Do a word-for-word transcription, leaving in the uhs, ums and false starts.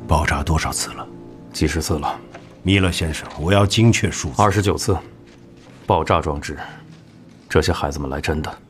爆炸多少次了？ 几十次了。 米勒先生，我要精确数字。 二十九次。爆炸装置，这些孩子们来真的。